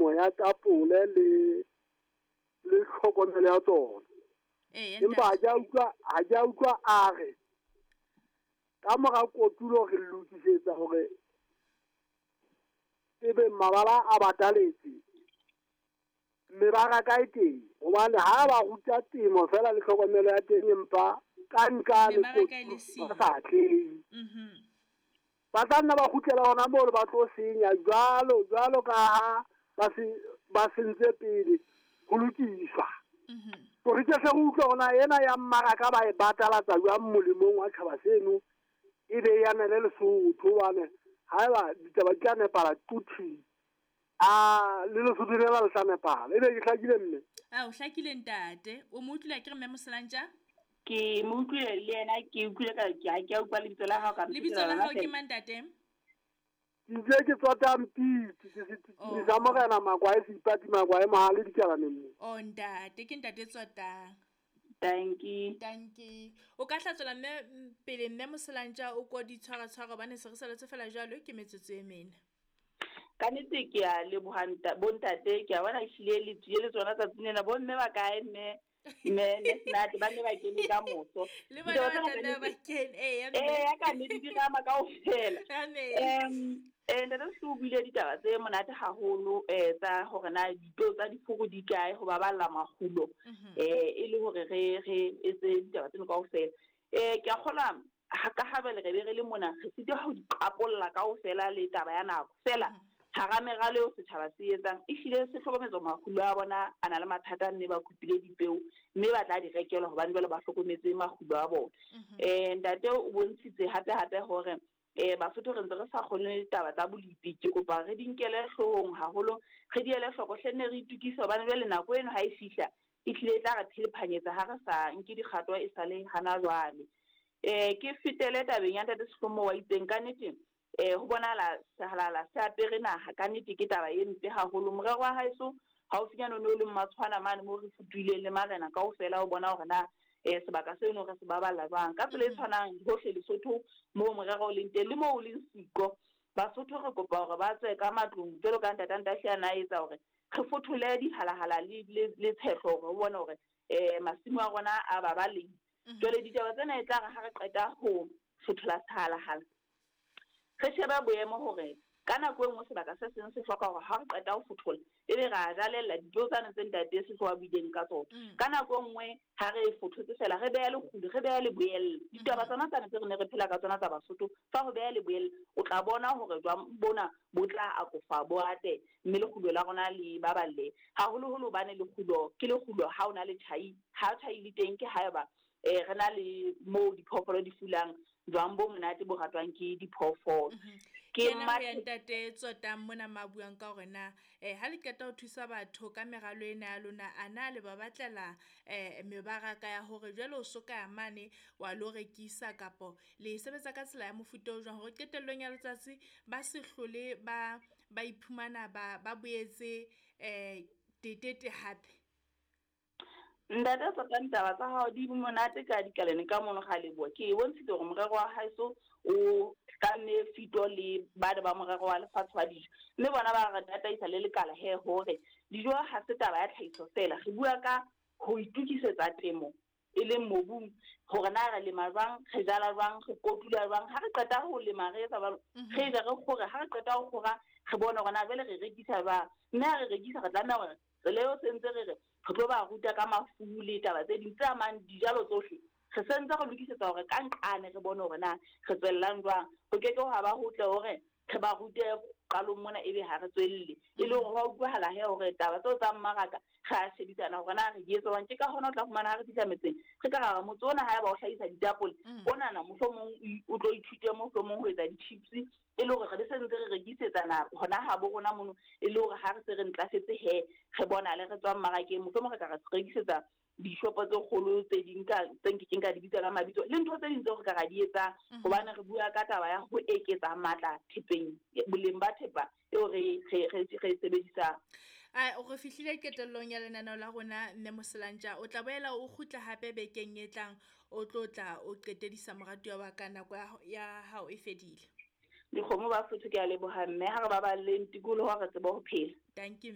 temo ya tapole le tlhokomelo ya tsona. Empa ha ja utlwa a re ka mora kotulo re lokisetsa hore ebe mabala a bataletse mebaraka e teng hobane ha ba ruta temo fela le tlhokomelo ya teng empa ka nkane kotulo ba sa tleng ba tla nna ba kgutlela hona moo ba tlo senya jwalo ka ha ba sentse pele ho lokiswa re ke se utlwa hona ena ya mmaraka ba e batalatsa jwang molemong wa tjhaba seno ebe ya nele Lesotho wane haeba ditaba di tla nepala tuthi le Lesotho le la tla nepala ebe ke hlakile mme o hlakile ntate o mo utlwile ke re mme Moselanja ke mo utlwile le yena ke utlwile ka ke utlwa lebitso la hao ka lebitso la hao ke mang ntate Dije ke tsota mpiti ke sa morena Magwae Seipati Magwae Mahale dikalaneng ntate ke ntate tsotang thank you o ka hlatsola mme pele mme Moselanja o ko di tshwara bane se re saletse fela jwalo ke metsotso e mena ka nnete ke a lebohanta bontate ke a bona ehlile le tsile tsona tsa tsinela bo mme ba kae mme snati ba ne ba kene ka moso le bona ba tla ba kene ya ka ne di dirama kaofela ntate se o buile ditaba tse monate haholo tsa hore na ditlo tsa difuru di kae ho baballa makgulo e le hore re etse ditaba tseno kaofela ke a kgola ha ka habele re be re le mona re sitse ho di qapolla kaofela le taba ya nako fela hara merale o setjhaba se etsang ehlile se hlokometse makgulo a bona a na le mathata nne ba kupile dipeo mme ba tla di rekelwa hobane jwale ba hlokometse makgulo a bona ntate o bontshitse hape hore Basotho re ntse re sa kgone taba tsa bolipi ke kopa re di nkele hloohong haholo re di ele hloko hlenne re itukisa hobane jwale nako eno ha e fihla e tlile tla re phelephanyetsa ha re sa nke dikgato e sale hana jwale ke fitele tabeng ya ntate Sehlomo wa itseng ka nnete ho bonahala sehalala se apere naha ka nnete ke taba e mpe haholo morero wa haeso ha o finyana no le matshwana mane mo re futuile le marena kaofela o bona hore na sebaka seno re se baballa jwang ka tsela e tshwanang hohle Lesotho mo morero o leng teng le mo o leng siko Basotho re kopa hore ba tswe ka matlong jwalo ka ntate a na etsa hore re fothole di halahala le tshehlo hore o bone hore masimo a rona a babaleng jwale ditaba tsena e tla re ha re qeta ho fothola halahala re sheba boemo hore ka nako e nngwe sebaka se seng se hloka hore ha re qeta ho fothola ebe ra jalella dijo tsana tse ntate se tloa bideng ka tsona ka nako e nngwe ha re fothotse fela re beha le kgudi re beha le boelle ditaba tsona tsa re ne re phela ka tsona tsa Basotho fa ho beha le boelle o tla bona hore jwang bona bo tla akofa bo ate mme le kgulo la rona le baballe haholoholo bane le kgulo ke le kgulo ha ona le tjhai ha tjhai le teng ke haeba re na le mo diphoofolo di fulang jwang bo monate bo ratwang ke diphoofolo ke ntate Tsotang mona mabuang ka hore na ha le qeta ho thusa batho ka meralo ena ya lona ana le ba batlela mebaraka ya hore jwale o soka ya mane wa lo rekisa kapo le sebetsa ka tsela ya mofuta o jwang hore qetellong ya letsatsi ba se hlole ba iphumana ba boetse tetete hape Ndata Tsotang taba tsa hao di monate ka dikalene ka mono ga leboa ke bontshitse gore morero wa haeso o ka me fito le ba ba morero wa lefatshe wa dijo mme bona ba re tataisa le lekala he hore dijo ha se taba ya tlhahiso fela re bua ka ho itukisetsa temo e leng mobung hore na re lema jwang re jala jwang re kotula jwang ha re qeta ho lema re etsa jwalo re re kgore ha re qeta ho kgora re bona hore na jwale re rekisa jwang mme ha re rekisa re tlameha hore re leo sentse re tlo ba ruta ka mafu le taba tse ding tsa mang dijalo tsohle re sentse re lokisetsa hore ka nqane re bone hore na re tswellang jwang ho keke ho ba ho tle hore re ba rute qalong mona ebe ha re tswelle e le hore wa utlwahala he hore taba tseo tsa mmaraka ga shebisana hore na re di etsa ke ka hona o tla fumana ha re fihla metseng re ka ra motse ona ha ba o hlahisa ditapole ona na mohlomong o tlo ithute mohlomong ho etsa di-chips e le hore re sentse re rekisetsana hona ha bo rona mono e le hore ha re se re ntlafetse he re bona le re tswa mmarakeng mohlomong re ka re rekisetsa dishopo tse kgolo tse ding ka tsenkeng ka dibitsa ka mabitso le ntho tse ding tseo re ka ra di etsang hobane re bua ka taba ya ho eketsa matla thepeng boleng ba thepa eo re sebedisang re fihlile ketellong ya lenaneo la rona mme Moselanja o tla boela o khutla hape bekeng e tlang o tlotla o qetedisa moratuwa wa ka nako ya hao e fedile dikgomo ba Basotho ke a leboha mme ha re ba ba leng tikoloho re tseba ho phela thank you